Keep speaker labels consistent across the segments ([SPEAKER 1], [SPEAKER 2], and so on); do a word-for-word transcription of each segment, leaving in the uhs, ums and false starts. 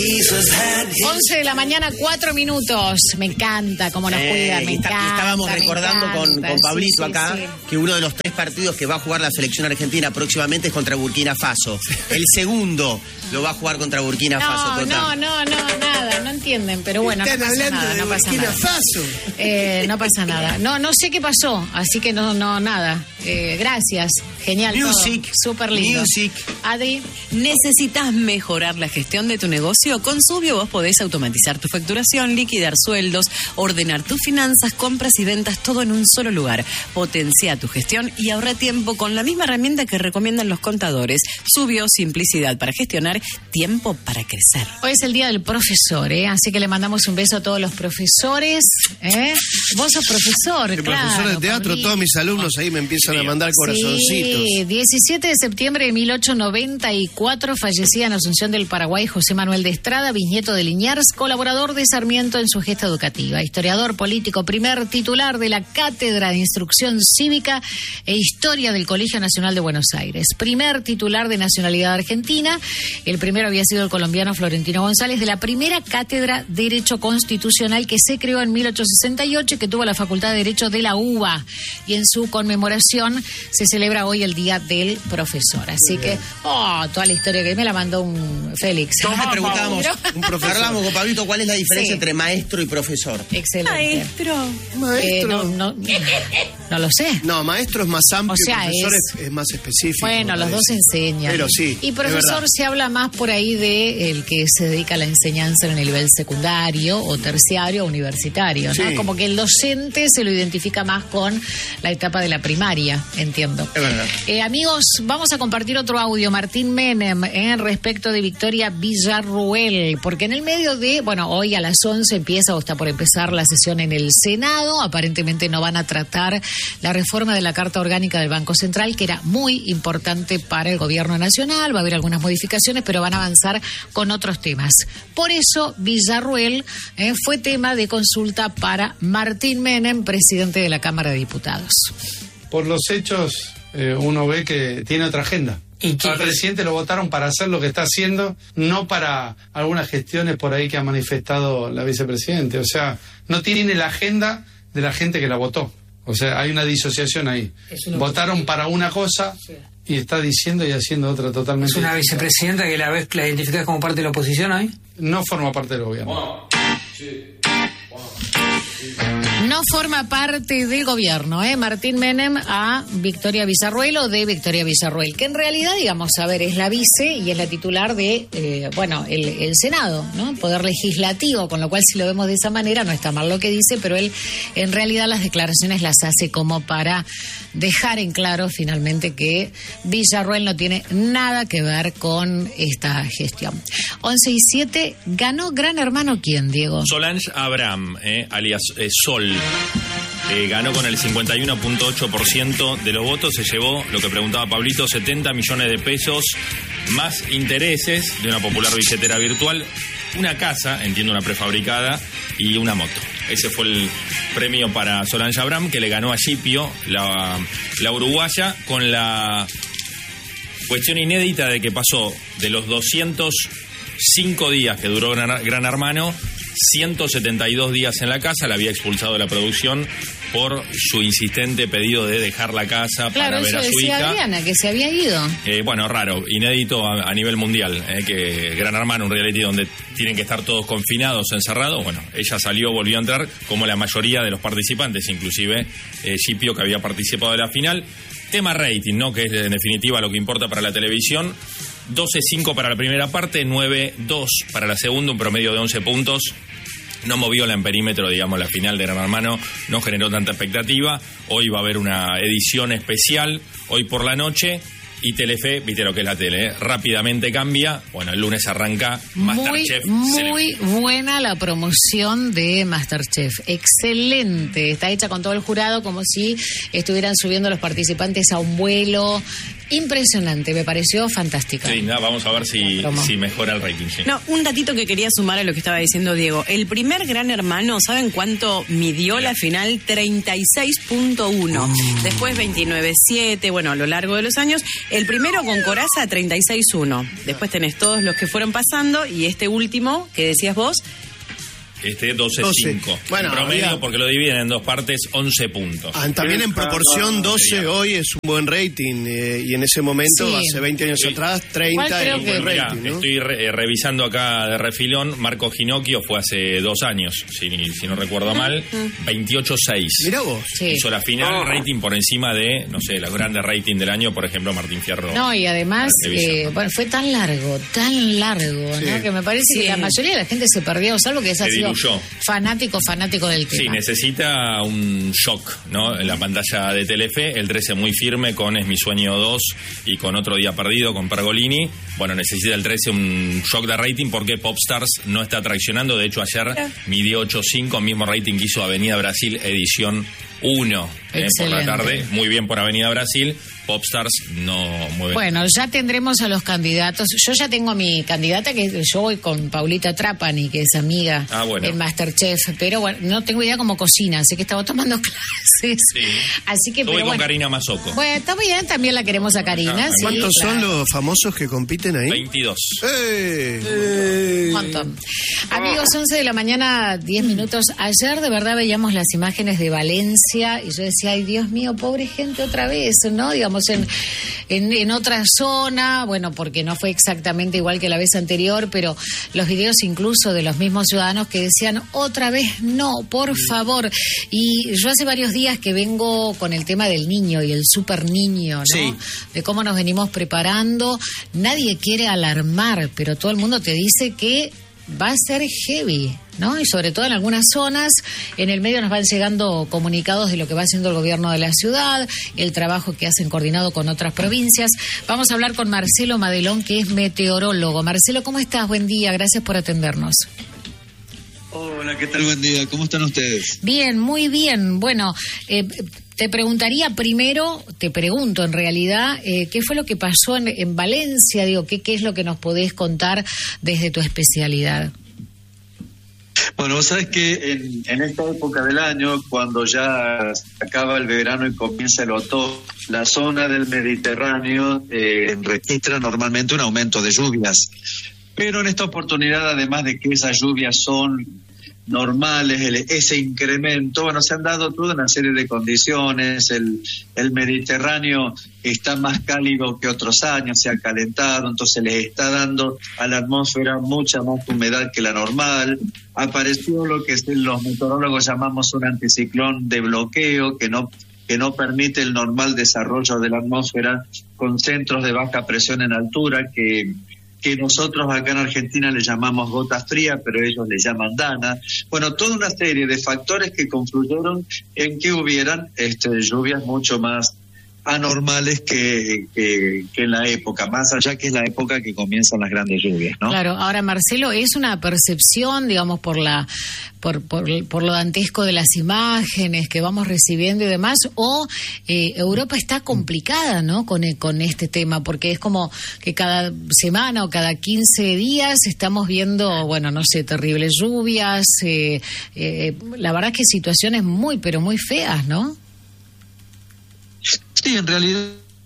[SPEAKER 1] once de la mañana, cuatro minutos. Me encanta cómo nos
[SPEAKER 2] eh,
[SPEAKER 1] cuidan, me
[SPEAKER 2] está,
[SPEAKER 1] encanta.
[SPEAKER 2] Estábamos recordando
[SPEAKER 1] me
[SPEAKER 2] con, con Pablito
[SPEAKER 1] sí, sí,
[SPEAKER 2] acá
[SPEAKER 1] sí.
[SPEAKER 2] que uno de los tres partidos que va a jugar la selección argentina próximamente es contra Burkina Faso. El segundo lo va a jugar contra Burkina
[SPEAKER 1] No,
[SPEAKER 2] Faso.
[SPEAKER 1] no, no, no, nada, no entienden, pero bueno, no
[SPEAKER 3] Están
[SPEAKER 1] pasa
[SPEAKER 3] hablando
[SPEAKER 1] nada,
[SPEAKER 3] de
[SPEAKER 1] no pasa
[SPEAKER 3] Burkina
[SPEAKER 1] nada.
[SPEAKER 3] Faso.
[SPEAKER 1] Eh, no pasa nada. No, no sé qué pasó, así que no, no, nada. Eh, gracias, genial.
[SPEAKER 2] Music,
[SPEAKER 1] todo. Súper lindo.
[SPEAKER 2] music.
[SPEAKER 1] Adri.
[SPEAKER 4] ¿Necesitas mejorar la gestión de tu negocio? Con Subio vos podés automatizar tu facturación, liquidar sueldos, ordenar tus finanzas, compras y ventas, todo en un solo lugar. Potencia tu gestión y ahorra tiempo con la misma herramienta que recomiendan los contadores. Subio, simplicidad para gestionar, tiempo para crecer.
[SPEAKER 1] Hoy es el día del profesor, ¿eh? Así que le mandamos un beso a todos los profesores. ¿eh? Vos sos profesor,
[SPEAKER 3] El
[SPEAKER 1] claro.
[SPEAKER 3] profesor de teatro,
[SPEAKER 1] Pablito.
[SPEAKER 3] todos mis alumnos ahí me empiezan a mandar corazoncitos.
[SPEAKER 1] Sí, diecisiete de septiembre de mil ochocientos noventa y cuatro fallecía en Asunción del Paraguay José Manuel de Estrada, bisnieto de Liniers, colaborador de Sarmiento en su gesta educativa, historiador político, primer titular de la Cátedra de Instrucción Cívica e Historia del Colegio Nacional de Buenos Aires, primer titular de nacionalidad argentina, el primero había sido el colombiano Florentino González, de la primera Cátedra de Derecho Constitucional que se creó en mil ochocientos sesenta y ocho, que tuvo la Facultad de Derecho de la U B A, y en su conmemoración se celebra hoy el Día del Profesor. Así que, oh, toda la historia que me la mandó un Félix.
[SPEAKER 2] Todos le preguntábamos,
[SPEAKER 3] un profesor.
[SPEAKER 2] hablamos con Pablito, ¿cuál es la diferencia
[SPEAKER 1] Sí.
[SPEAKER 2] entre maestro y profesor?
[SPEAKER 1] Excelente.
[SPEAKER 4] Maestro.
[SPEAKER 1] Eh,
[SPEAKER 3] Maestro.
[SPEAKER 1] no, no, no lo sé.
[SPEAKER 3] No, maestro es más amplio,
[SPEAKER 1] O sea,
[SPEAKER 3] profesor
[SPEAKER 1] es-
[SPEAKER 3] es, es más específico.
[SPEAKER 1] Bueno,
[SPEAKER 3] me
[SPEAKER 1] los dos
[SPEAKER 3] parece.
[SPEAKER 1] enseñan.
[SPEAKER 3] Pero sí,
[SPEAKER 1] Y
[SPEAKER 3] es
[SPEAKER 1] profesor
[SPEAKER 3] verdad.
[SPEAKER 1] se habla más por ahí de el que se dedica a la enseñanza en el nivel secundario o terciario o universitario, ¿no?
[SPEAKER 3] Sí.
[SPEAKER 1] Como que el docente se lo identifica más con la etapa de la primaria, entiendo.
[SPEAKER 2] Es verdad.
[SPEAKER 1] Eh, amigos, vamos a compartir otro audio. Martín Menem, en respecto de Victoria Villarruel, porque en el medio de, bueno, hoy a las once empieza o está por empezar la sesión en el Senado. Aparentemente no van a tratar la reforma de la Carta Orgánica del Banco Central, que era muy importante para el gobierno nacional. Va a haber algunas modificaciones, pero van a avanzar con otros temas. Por eso, Villarruel eh, fue tema de consulta para Martín Menem, presidente de la Cámara de Diputados.
[SPEAKER 5] Por los hechos, eh, uno ve que tiene otra agenda.
[SPEAKER 6] ¿Y qué?
[SPEAKER 5] Al presidente lo votaron para hacer lo que está haciendo, no para algunas gestiones por ahí que ha manifestado la vicepresidente. O sea, no tiene la agenda de la gente que la votó. O sea, hay una disociación ahí. Votaron para una cosa y está diciendo y haciendo otra totalmente.
[SPEAKER 6] ¿Es una
[SPEAKER 5] distinta.
[SPEAKER 6] vicepresidenta que la ves, la identificás como parte de la oposición ahí?
[SPEAKER 5] No forma parte del gobierno.
[SPEAKER 1] No forma parte del gobierno, ¿eh? Martín Menem a Victoria Villarruel o de Victoria Villarruel, que en realidad, digamos, a ver, es la vice y es la titular de, eh, bueno, el, el Senado, ¿no? Poder legislativo, con lo cual si lo vemos de esa manera no está mal lo que dice, pero él en realidad las declaraciones las hace como para dejar en claro finalmente que Villarruel no tiene nada que ver con esta gestión. once y siete, ¿ganó Gran Hermano quién, Diego?
[SPEAKER 7] Solange Abraham, eh, alias eh, Sol, eh, ganó con el cincuenta y uno punto ocho por ciento de los votos, se llevó, lo que preguntaba Pablito, setenta millones de pesos, más intereses de una popular billetera virtual, una casa, entiendo una prefabricada, y una moto. Ese fue el premio para Solange Abraham, que le ganó a Scipio, la, la uruguaya, con la cuestión inédita de que pasó de los doscientos cinco días que duró Gran, Gran Hermano, ciento setenta y dos días en la casa. La había expulsado de la producción por su insistente pedido de dejar la casa
[SPEAKER 1] Claro,
[SPEAKER 7] para ver
[SPEAKER 1] eso
[SPEAKER 7] a su
[SPEAKER 1] decía
[SPEAKER 7] hija.
[SPEAKER 1] Adriana, que se había ido.
[SPEAKER 7] Eh, bueno, raro, inédito a, a nivel mundial, eh, que Gran Hermano, un reality donde tienen que estar todos confinados, encerrados. Bueno, ella salió, volvió a entrar, como la mayoría de los participantes, inclusive eh, Scipio, que había participado de la final. Tema rating, ¿no? Que es en definitiva lo que importa para la televisión. doce cinco para la primera parte, nueve dos para la segunda, un promedio de once puntos. No movió la en perímetro, digamos, la final de Gran Hermano, no generó tanta expectativa. Hoy va a haber una edición especial, hoy por la noche, y Telefe, viste lo que es la tele, ¿eh? Rápidamente cambia. Bueno, el lunes arranca
[SPEAKER 1] Muy,
[SPEAKER 7] Masterchef.
[SPEAKER 1] muy buena la promoción de Masterchef. Excelente. Está hecha con todo el jurado como si estuvieran subiendo los participantes a un vuelo. impresionante, me pareció fantástica.
[SPEAKER 7] Sí, nada, vamos a ver si, si mejora el rating. Sí.
[SPEAKER 4] No, un datito que quería sumar a lo que estaba diciendo Diego. El primer Gran Hermano, ¿saben cuánto midió la final? treinta y seis punto uno. Mm. Después veintinueve siete, bueno, a lo largo de los años. El primero con Coraza, treinta y seis uno. Después tenés todos los que fueron pasando y este último, que decías vos,
[SPEAKER 7] Este doce cinco.
[SPEAKER 3] Bueno,
[SPEAKER 7] en promedio,
[SPEAKER 3] había...
[SPEAKER 7] porque lo dividen en dos partes, once puntos.
[SPEAKER 3] Ah, también en proporción doce hoy es un buen rating. Eh, y en ese momento, sí. hace veinte años sí. atrás, treinta es un buen
[SPEAKER 7] Mirá,
[SPEAKER 3] rating, ¿no?
[SPEAKER 7] Estoy re revisando acá de refilón. Marco Ginocchio fue hace dos años, si, si no recuerdo mal. veintiocho seis.
[SPEAKER 3] Mirá vos.
[SPEAKER 7] Sí. Hizo la final, oh. rating por encima de, no sé, los grandes rating del año, por ejemplo, Martín Fierro.
[SPEAKER 1] No, y además, eh, bueno, fue tan largo, tan largo, sí. ¿no? Que me parece sí. que la mayoría de la gente se perdió, salvo que esa ha sido fanático, fanático del tema.
[SPEAKER 7] Sí, necesita un shock, ¿no? En la pantalla de Telefe, el trece muy firme con Es mi sueño dos y con Otro día perdido con Pergolini. Bueno, necesita el trece un shock de rating porque Popstars no está traccionando. De hecho, ayer midió ocho cinco, mismo rating que hizo Avenida Brasil, edición uno, eh, por la tarde. Muy bien por Avenida Brasil. Popstars no mueve.
[SPEAKER 1] Bueno, ya tendremos a los candidatos. Yo ya tengo a mi candidata, que yo voy con Paulita Trapani, que es amiga
[SPEAKER 7] ah, bueno.
[SPEAKER 1] en Masterchef, pero bueno, no tengo idea cómo cocina, así que estaba tomando clases.
[SPEAKER 7] Sí.
[SPEAKER 1] Así que,
[SPEAKER 7] yo voy
[SPEAKER 1] pero
[SPEAKER 7] con
[SPEAKER 1] bueno.
[SPEAKER 7] Karina Mazoco.
[SPEAKER 1] Bueno, está bien, también la queremos a Karina.
[SPEAKER 7] Ah,
[SPEAKER 1] sí,
[SPEAKER 3] ¿Cuántos
[SPEAKER 1] claro.
[SPEAKER 3] son los famosos que compiten ahí?
[SPEAKER 7] veintidós.
[SPEAKER 3] ¡Eh!
[SPEAKER 1] Eh. Un montón. Amigos, once de la mañana, diez minutos. Ayer de verdad veíamos las imágenes de Valencia y yo decía, ay Dios mío, pobre gente otra vez, ¿no? Digamos, en, en, en otra zona, bueno, porque no fue exactamente igual que la vez anterior, pero los videos incluso de los mismos ciudadanos que decían, otra vez no, por favor. Y yo hace varios días que vengo con el tema del niño y el super niño, ¿no?
[SPEAKER 2] Sí.
[SPEAKER 1] De cómo nos venimos preparando. Nadie quiere alarmar, pero todo el mundo te dice que va a ser heavy, ¿no? Y sobre todo en algunas zonas, en el medio nos van llegando comunicados de lo que va haciendo el gobierno de la ciudad, el trabajo que hacen coordinado con otras provincias. Vamos a hablar con Marcelo Madelón, que es meteorólogo. Marcelo, ¿cómo estás? Buen día, gracias por atendernos.
[SPEAKER 8] Hola, ¿qué tal? Buen día, ¿cómo están ustedes?
[SPEAKER 1] Bien, muy bien. Bueno, eh, te preguntaría primero, te pregunto en realidad, eh, ¿qué fue lo que pasó en, en Valencia? Digo, ¿qué, ¿qué es lo que nos podés contar desde tu especialidad?
[SPEAKER 8] Bueno, vos sabés que en, en esta época del año, cuando ya se acaba el verano y comienza el otoño, la zona del Mediterráneo eh, registra normalmente un aumento de lluvias. Pero en esta oportunidad, además de que esas lluvias son normales, el, ese incremento, bueno, se han dado toda una serie de condiciones. El, el Mediterráneo está más cálido que otros años, se ha calentado, entonces les está dando a la atmósfera mucha más humedad que la normal. Apareció lo que los meteorólogos llamamos un anticiclón de bloqueo, que no que no permite el normal desarrollo de la atmósfera, con centros de baja presión en altura que que nosotros acá en Argentina le llamamos gota fría, pero ellos le llaman dana. Bueno, toda una serie de factores que confluyeron en que hubieran este, lluvias mucho más anormales que, que, que en la época, más allá que es la época que comienzan las grandes lluvias, ¿no?
[SPEAKER 1] Claro, ahora Marcelo, ¿es una percepción, digamos, por la por, por, por lo dantesco de las imágenes que vamos recibiendo y demás, o eh, Europa está complicada, ¿no?, con, con este tema, porque es como que cada semana o cada quince días estamos viendo, bueno, no sé, terribles lluvias, eh, eh, la verdad es que situaciones muy, pero muy feas, ¿no?
[SPEAKER 8] Sí, en realidad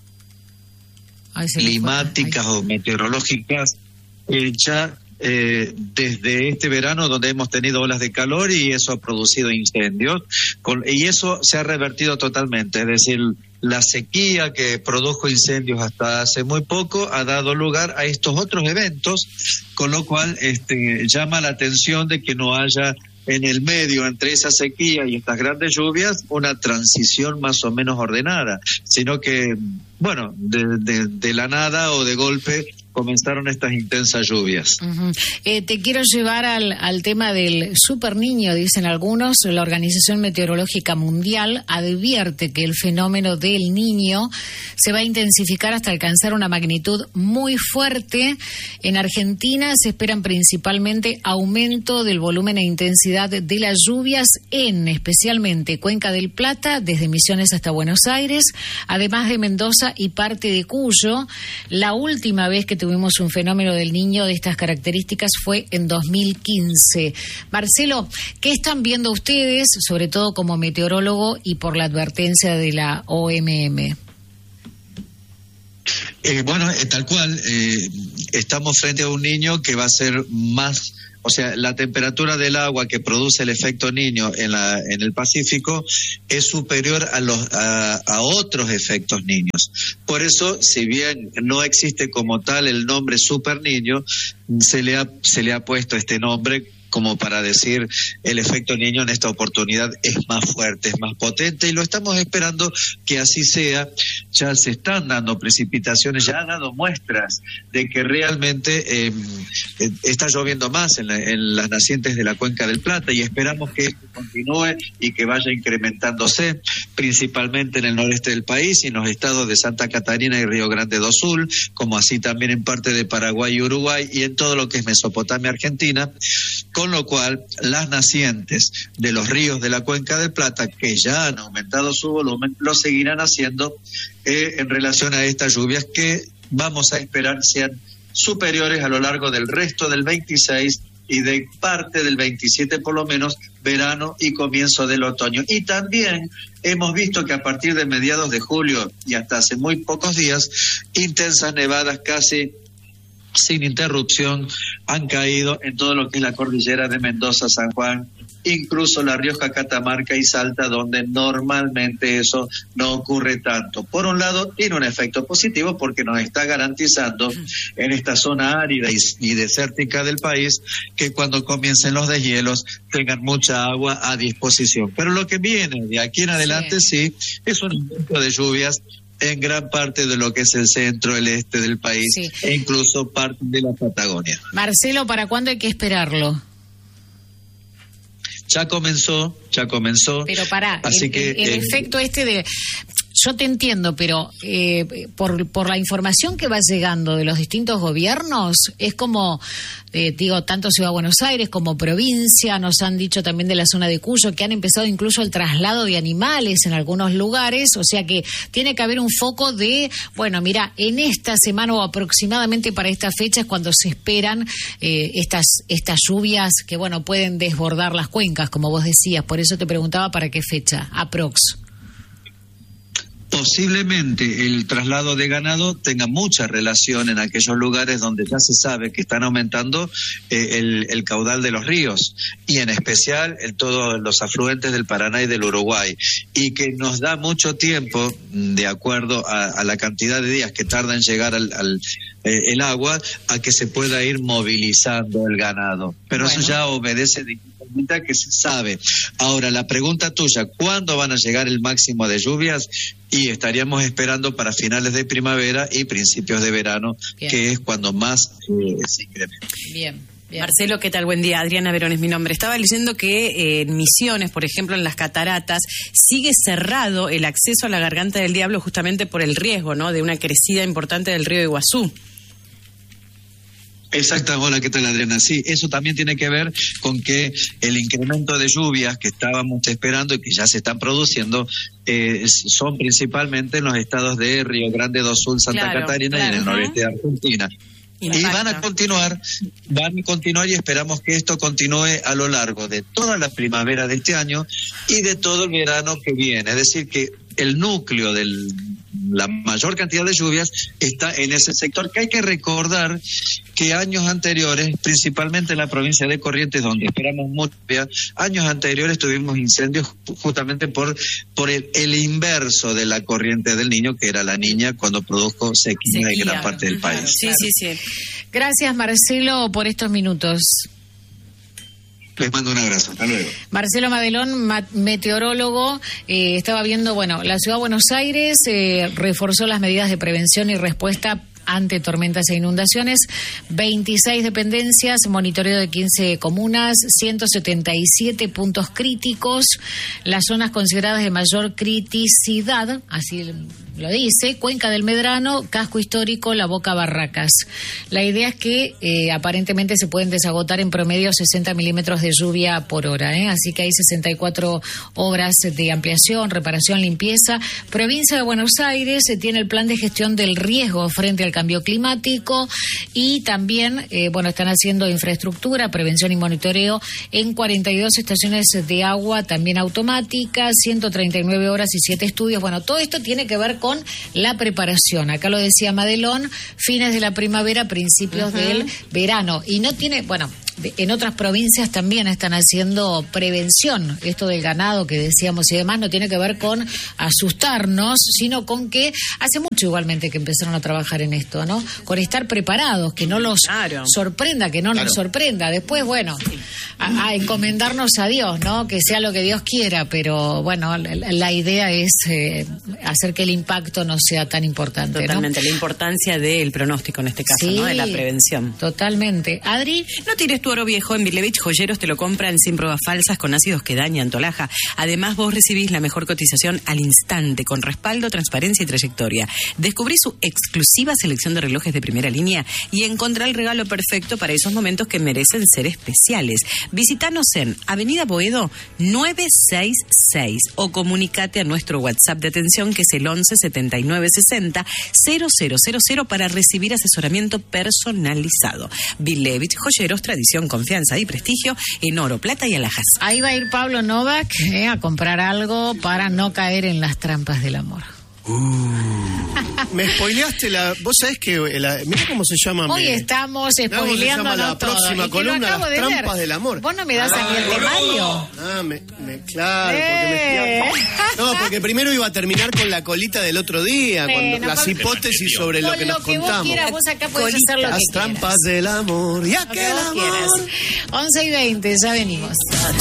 [SPEAKER 8] climáticas o meteorológicas eh, ya eh, desde este verano, donde hemos tenido olas de calor y eso ha producido incendios, con, y eso se ha revertido totalmente, es decir, la sequía que produjo incendios hasta hace muy poco ha dado lugar a estos otros eventos, con lo cual este, llama la atención de que no haya en el medio entre esa sequía y estas grandes lluvias una transición más o menos ordenada, sino que, bueno, de, de, de la nada o de golpe comenzaron estas intensas lluvias.
[SPEAKER 1] Uh-huh. Eh, te quiero llevar al, al tema del super niño, dicen algunos. La Organización Meteorológica Mundial advierte que el fenómeno del niño se va a intensificar hasta alcanzar una magnitud muy fuerte. En Argentina se esperan principalmente aumento del volumen e intensidad de las lluvias en especialmente Cuenca del Plata, desde Misiones hasta Buenos Aires, además de Mendoza y parte de Cuyo. La última vez que tuvimos un fenómeno del niño de estas características fue en dos mil quince. Marcelo, ¿qué están viendo ustedes, sobre todo como meteorólogo y por la advertencia de la O M M?
[SPEAKER 8] Eh, bueno, eh, tal cual, eh, estamos frente a un niño que va a ser más, o sea, la temperatura del agua que produce el efecto niño en la en el Pacífico es superior a los a, a otros efectos niños. Por eso, si bien no existe como tal el nombre super niño, se le ha se le ha puesto este nombre como para decir el efecto niño en esta oportunidad es más fuerte, es más potente, y lo estamos esperando que así sea. Ya se están dando precipitaciones, ya ha dado muestras de que realmente eh, está lloviendo más en, la, en las nacientes de la Cuenca del Plata, y esperamos que esto continúe y que vaya incrementándose, principalmente en el noreste del país y en los estados de Santa Catarina y Río Grande do Sul, como así también en parte de Paraguay y Uruguay y en todo lo que es Mesopotamia, Argentina. Con lo cual, las nacientes de los ríos de la Cuenca del Plata, que ya han aumentado su volumen, lo seguirán haciendo eh, en relación a estas lluvias que vamos a esperar sean superiores a lo largo del resto del veintiséis y de parte del veintisiete, por lo menos, verano y comienzo del otoño. Y también hemos visto que a partir de mediados de julio y hasta hace muy pocos días, intensas nevadas casi sin interrupción han caído en todo lo que es la cordillera de Mendoza, San Juan, incluso La Rioja, Catamarca y Salta, donde normalmente eso no ocurre tanto. Por un lado, tiene un efecto positivo porque nos está garantizando en esta zona árida y, y desértica del país que cuando comiencen los deshielos tengan mucha agua a disposición. Pero lo que viene de aquí en adelante sí, sí es un evento de lluvias en gran parte de lo que es el centro, el este del país, sí, e incluso parte de la Patagonia.
[SPEAKER 1] Marcelo, ¿para cuándo hay que esperarlo?
[SPEAKER 8] Ya comenzó, ya comenzó.
[SPEAKER 1] Pero pará,
[SPEAKER 8] así
[SPEAKER 1] el,
[SPEAKER 8] que,
[SPEAKER 1] el, el
[SPEAKER 8] eh,
[SPEAKER 1] efecto este de... Yo te entiendo, pero eh, por, por la información que va llegando de los distintos gobiernos, es como, eh, digo, tanto Ciudad de Buenos Aires como provincia, nos han dicho también de la zona de Cuyo, que han empezado incluso el traslado de animales en algunos lugares, o sea que tiene que haber un foco de, bueno, mira, en esta semana o aproximadamente para esta fecha es cuando se esperan eh, estas, estas lluvias que, bueno, pueden desbordar las cuencas, como vos decías, por eso te preguntaba para qué fecha, aprox.
[SPEAKER 8] Posiblemente el traslado de ganado tenga mucha relación en aquellos lugares donde ya se sabe que están aumentando eh, el, el caudal de los ríos, y en especial en todos los afluentes del Paraná y del Uruguay, y que nos da mucho tiempo, de acuerdo a, a la cantidad de días que tarda en llegar al, al eh, el agua, a que se pueda ir movilizando el ganado. Pero bueno, eso ya obedece de que se sabe. Ahora, la pregunta tuya, ¿cuándo van a llegar el máximo de lluvias? Y estaríamos esperando para finales de primavera y principios de verano, bien, que es cuando más eh, se incrementa.
[SPEAKER 1] Bien. Bien.
[SPEAKER 4] Marcelo, ¿qué tal? Buen día. Adriana Verón es mi nombre. Estaba leyendo que eh, en Misiones, por ejemplo, en las cataratas, sigue cerrado el acceso a la Garganta del Diablo justamente por el riesgo, ¿no?, de una crecida importante del río Iguazú.
[SPEAKER 8] Exacto, hola, ¿qué tal, Adriana? Sí, eso también tiene que ver con que el incremento de lluvias que estábamos esperando y que ya se están produciendo eh, son principalmente en los estados de Río Grande do Sul, Santa claro, Catarina claro, y en el noreste de Argentina. Impacta. Y van a continuar, van a continuar y esperamos que esto continúe a lo largo de toda la primavera de este año y de todo el verano que viene. Es decir, que el núcleo de la mayor cantidad de lluvias está en ese sector, que hay que recordar que años anteriores, principalmente en la provincia de Corrientes, donde esperamos mucho, años anteriores tuvimos incendios justamente por por el, el inverso de la corriente del Niño, que era la Niña, cuando produjo sequía en gran parte del país.
[SPEAKER 1] Sí, sí, sí. Gracias, Marcelo, por estos minutos.
[SPEAKER 8] Les mando un abrazo, hasta luego.
[SPEAKER 1] Marcelo Madelón, meteorólogo, eh, estaba viendo, bueno, la Ciudad de Buenos Aires eh, reforzó las medidas de prevención y respuesta ante tormentas e inundaciones, veintiséis dependencias, monitoreo de quince comunas, ciento setenta y siete puntos críticos, las zonas consideradas de mayor criticidad, así lo dice, Cuenca del Medrano, Casco Histórico, La Boca, Barracas. La idea es que eh, aparentemente se pueden desagotar en promedio sesenta milímetros de lluvia por hora, ¿eh? Así que hay sesenta y cuatro obras de ampliación, reparación, limpieza. Provincia de Buenos Aires eh, tiene el plan de gestión del riesgo frente al cambio climático y también, eh, bueno, están haciendo infraestructura, prevención y monitoreo en cuarenta y dos estaciones de agua, también automáticas, ciento treinta y nueve horas y siete estudios. Bueno, todo esto tiene que ver con la preparación. Acá lo decía Madelón, fines de la primavera, principios uh-huh. del verano. Y no tiene, bueno, en otras provincias también están haciendo prevención. Esto del ganado que decíamos y demás no tiene que ver con asustarnos, sino con que hace mucho igualmente que empezaron a trabajar en esto, ¿no? Con estar preparados, que no los claro. sorprenda, que no claro. nos sorprenda. Después, bueno, a, a encomendarnos a Dios, ¿no? Que sea lo que Dios quiera, pero bueno, la, la idea es eh, hacer que el impacto no sea tan importante.
[SPEAKER 4] Totalmente,
[SPEAKER 1] ¿no?
[SPEAKER 4] La importancia del pronóstico en este caso,
[SPEAKER 1] sí,
[SPEAKER 4] ¿no? De la prevención.
[SPEAKER 1] Totalmente. Adri,
[SPEAKER 4] no tires tu oro viejo en Bilevich Joyeros, te lo compran sin pruebas falsas con ácidos que dañan tu alhaja. Además, vos recibís la mejor cotización al instante, con respaldo, transparencia y trayectoria. Descubrí su exclusiva selección de relojes de primera línea y encontrá el regalo perfecto para esos momentos que merecen ser especiales. Visítanos en Avenida Boedo nueve seis seis o comunicate a nuestro WhatsApp de atención, que es el once setenta y nueve sesenta cero cero cero cero para recibir asesoramiento personalizado. Bilevich Joyeros, tradición, confianza y prestigio en oro, plata y alhajas.
[SPEAKER 1] Ahí va a ir Pablo Novak eh, a comprar algo para no caer en las trampas del amor.
[SPEAKER 3] Uh, me spoileaste la... Vos sabés que... La, mira cómo se llama...
[SPEAKER 1] Hoy
[SPEAKER 3] me,
[SPEAKER 1] estamos spoileando
[SPEAKER 3] la
[SPEAKER 1] todo.
[SPEAKER 3] próxima columna, Las
[SPEAKER 1] de
[SPEAKER 3] trampas
[SPEAKER 1] ver.
[SPEAKER 3] del amor.
[SPEAKER 1] Vos no me das
[SPEAKER 3] ah,
[SPEAKER 1] a mí el temario.
[SPEAKER 3] Ah, me, me, claro,
[SPEAKER 1] eh.
[SPEAKER 3] porque me No, porque primero iba a terminar con la colita del otro día,
[SPEAKER 1] eh,
[SPEAKER 3] cuando,
[SPEAKER 1] no,
[SPEAKER 3] las hipótesis sobre lo que
[SPEAKER 1] lo
[SPEAKER 3] nos
[SPEAKER 1] que
[SPEAKER 3] contamos.
[SPEAKER 1] Vos quieras, vos acá podés hacer lo
[SPEAKER 3] Las
[SPEAKER 1] que
[SPEAKER 3] trampas
[SPEAKER 1] quieras.
[SPEAKER 3] del amor y aquel amor.
[SPEAKER 1] once y veinte, ya venimos.